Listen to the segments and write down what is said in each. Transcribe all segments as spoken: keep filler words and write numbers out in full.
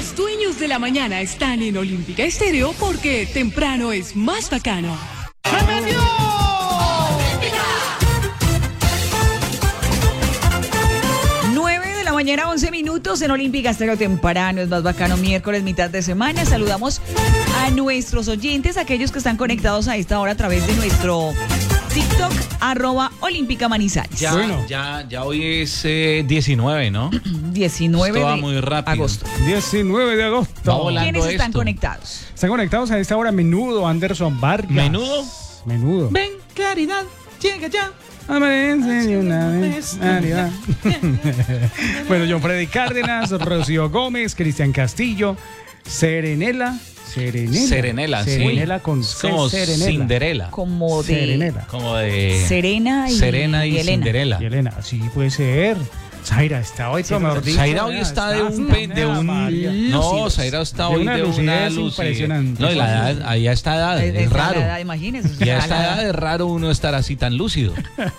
Los dueños de la mañana están en Olímpica Estéreo porque temprano es más bacano. ¡Se metió! nueve de la mañana, once minutos en Olímpica Estéreo temprano. Es más bacano, miércoles, mitad de semana. Saludamos a nuestros oyentes, aquellos que están conectados a esta hora a través de nuestro TikTok, arroba Olímpica Manizales. Ya, bueno. ya, ya hoy es eh, diecinueve, ¿no? diecinueve esto va de muy rápido. agosto. diecinueve de agosto. ¿Quiénes están esto? conectados? Están conectados a esta hora Menudo, Anderson Vargas. ¿Menudo? Menudo. Ven, claridad, llega ya. Amanece de una vez, claridad. Bueno, John Freddy Cárdenas, Rocío Gómez, Cristian Castillo, Serenela. Serenela. Serenela, sí. Serenela con C, Como Serenela. Cinderela. Como de Serenela. Como de Serena y, Serena y, y Elena. Cinderela. Y Elena, sí puede ser. Zaira está hoy, sí, mejor dicho. Zaira hoy está de un pe- de un no, Zaira está de hoy una de una lucidez lucidez impresionante. No, y la edad, ahí a esta edad Es- es, es raro. la edad, imagínense. Y a la esta edad. edad es raro uno estar así tan lúcido.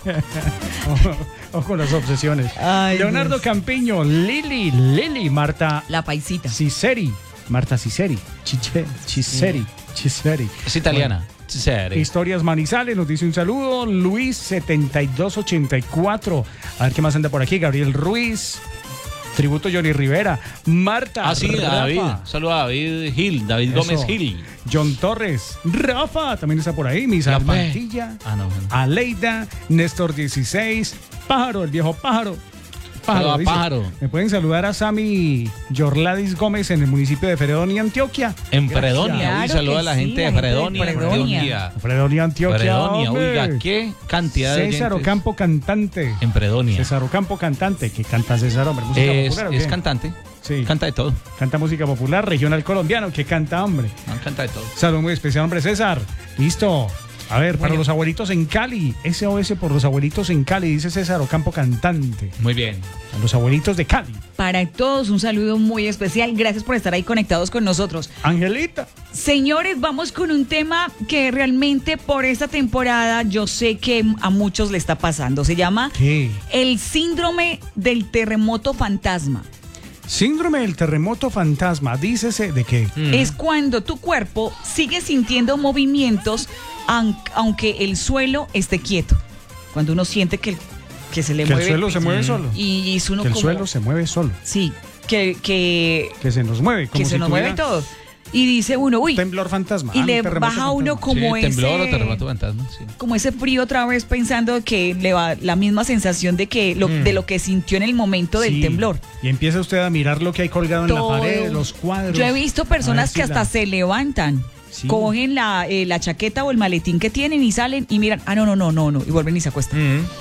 O, o con las obsesiones. Ay, Leonardo Dios. Campiño, Lili, Lili, Marta La paisita. Ciceri, Marta Ciceri, Chiche, Ciceri, Ciceri. Es italiana. Serio. Historias Manizales nos dice un saludo. Luis setenta y dos ochenta y cuatro. A ver qué más anda por aquí. Gabriel Ruiz. Tributo Johnny Rivera. Marta. Ah, sí, Rafa, David. Saludos a David Gil, David Eso. Gómez Gil. John Torres. Rafa también está por ahí. Misa La P. Mantilla. Ah, no. no. Aleida. Néstor dieciséis. Pájaro, el viejo pájaro. Saludos a dice. Pájaro. Me pueden saludar a Sammy Yorladis Gómez en el municipio de Fredonia, Antioquia. En Gracias. Fredonia. Claro Uy, saludos que a la sí, gente la de gente de Fredonia. Fredonia. Fredonia. Fredonia, Antioquia. Fredonia, hombre. oiga, qué cantidad de César oyentes. Ocampo, cantante. En Fredonia. César Ocampo, cantante. ¿Qué canta César, hombre? ¿Música Es, popular o qué? es cantante. Sí. Canta de todo. Canta música popular, regional colombiano. ¿Qué canta, hombre? No, canta de todo. Saludo muy especial, hombre, César. Listo. A ver, para Bueno. los abuelitos en Cali. S O S por los abuelitos en Cali, dice César Ocampo, cantante. Muy bien. A los abuelitos de Cali. Para todos un saludo muy especial. Gracias por estar ahí conectados con nosotros. Angelita. Señores, vamos con un tema que realmente por esta temporada yo sé que a muchos le está pasando. Se llama ¿Qué? el síndrome del terremoto fantasma. Síndrome del terremoto fantasma. Dícese de qué. Es cuando tu cuerpo sigue sintiendo movimientos aun- aunque el suelo esté quieto. Cuando uno siente que, el- que se le Que el mueve suelo se mueve y, solo. y es uno Que el como- suelo se mueve solo. Sí, que, que, Que se nos mueve. Como que se si nos mueve tuviera todo. Y dice uno, uy, Temblor fantasma. y Ah, le un terremoto baja a uno fantasma. como Sí, temblor ese- o terremoto fantasma. Sí. como ese frío otra vez pensando que le va la misma sensación de que lo, de lo que sintió en el momento del Sí. temblor. Y empieza usted a mirar lo que hay colgado Todo. en la pared, los cuadros. Yo he visto A personas ver si que hasta la- se levantan, Sí. cogen la, eh, la chaqueta o el maletín que tienen y salen y miran, ah, no, no, no, no, no, y vuelven y se acuestan. Mm.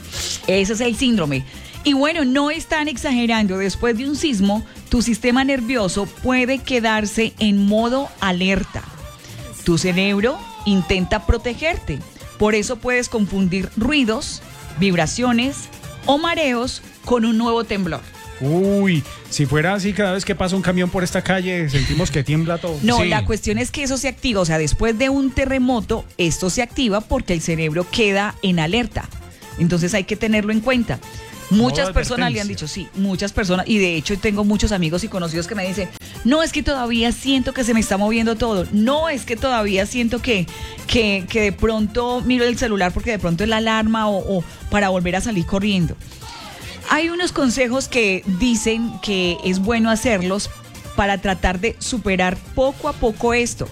Ese es el síndrome. Y bueno, no están exagerando. Después de un sismo, tu sistema nervioso puede quedarse en modo alerta. Tu cerebro intenta protegerte. Por eso puedes confundir ruidos, vibraciones o mareos con un nuevo temblor. Uy, si fuera así, cada vez que pasa un camión por esta calle, sentimos que tiembla todo. No, Sí. la cuestión es que eso se activa. O sea, después de un terremoto, esto se activa porque el cerebro queda en alerta. Entonces hay que tenerlo en cuenta. Muchas Modo personas le han dicho, sí, muchas personas, y de hecho tengo muchos amigos y conocidos que me dicen, no, es que todavía siento que se me está moviendo todo, no, es que todavía siento que, que, que de pronto miro el celular porque de pronto es la alarma o, o para volver a salir corriendo. Hay unos consejos que dicen que es bueno hacerlos para tratar de superar poco a poco esto.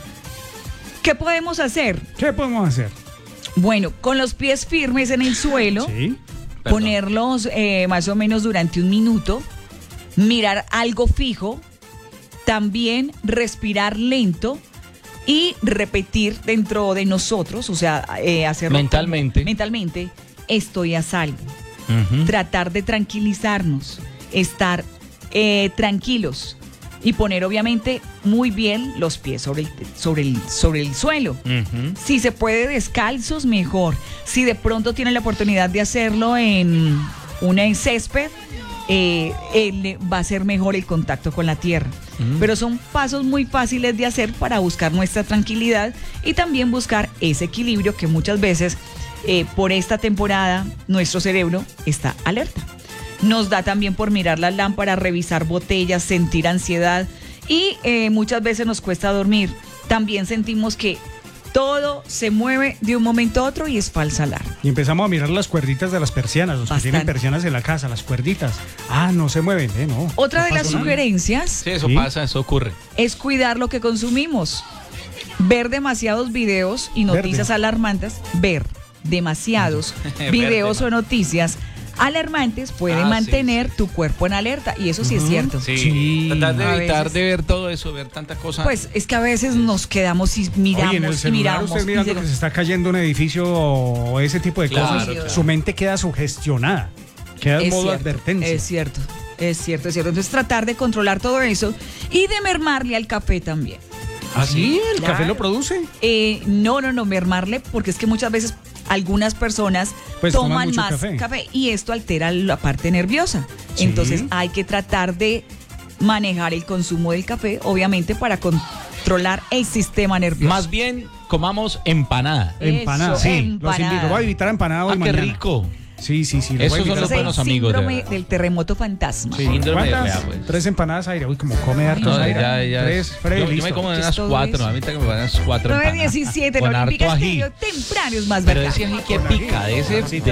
¿Qué podemos hacer? ¿Qué podemos hacer? Bueno, con los pies firmes en el suelo, Sí. Perdón. ponerlos eh, más o menos durante un minuto, mirar algo fijo, también respirar lento y repetir dentro de nosotros, o sea, eh, hacerlo Mentalmente. como- mentalmente, estoy a salvo. Ujú. Tratar de tranquilizarnos, estar eh, tranquilos y poner obviamente muy bien los pies sobre el, sobre el, sobre el suelo. Ujú. Si se puede descalzos, mejor. Si de pronto tienen la oportunidad de hacerlo en una césped, eh, eh, le- va a ser mejor el contacto con la tierra. Mm. Pero son pasos muy fáciles de hacer para buscar nuestra tranquilidad y también buscar ese equilibrio que muchas veces eh, por esta temporada nuestro cerebro está alerta. nos da también por mirar las lámparas, revisar botellas, sentir ansiedad y eh, muchas veces nos cuesta dormir. También sentimos que todo se mueve de un momento a otro y es falsa alarma. Y empezamos a mirar las cuerditas de las persianas, los Bastante. que tienen persianas en la casa, las cuerditas. Ah, no se mueven, ¿eh? No. Otra no de las pasó nada. sugerencias Sí, eso ¿Sí? pasa, eso ocurre. es cuidar lo que consumimos. Ver demasiados videos y noticias Verde. alarmantes, ver demasiados videos Verde, o noticias alarmantes puede Ah, sí, mantener sí. tu cuerpo en alerta y eso sí es cierto. Sí, Sí. tratar de A evitar veces. de ver todo eso, ver tanta cosa. Pues es que a veces nos quedamos y miramos Oye, en el y celular miramos. usted y mirando llega- que se está cayendo un edificio o ese tipo de Claro, cosas, claro. su mente queda sugestionada. Queda en Es modo cierto, advertencia. es cierto, es cierto, es cierto. Entonces tratar de controlar todo eso y de mermarle al café también. ¿Ah, sí? ¿El Claro. café lo produce? Eh, no, no, no, mermarle, porque es que muchas veces algunas personas Pues toman toman mucho más café. café. y esto altera la parte nerviosa. Sí. Entonces hay que tratar de manejar el consumo del café, obviamente, para controlar el sistema nervioso. Más bien, comamos empanada. Eso, Empanada, sí. Los empanada. invito. Voy a evitar empanada hoy Ah, qué mañana. rico. Sí, sí, sí. lo Esos voy a son invitar. los Ese es buenos el amigos, de síndrome verdad. del terremoto fantasma. Sí. Síndrome de ¿Cuántas? Rea, pues. Tres empanadas aire. Uy, como come harto No, aire. ya, ya. Tres, Freddy, yo, yo listo. me como ¿Qué es unas todo cuatro, eso? a mí también me van unas cuatro nueve empanadas. diecisiete, Con la Olímpica harto ají. Estéreo, temprano es más Pero bacano. ese ají que pica, de ese, de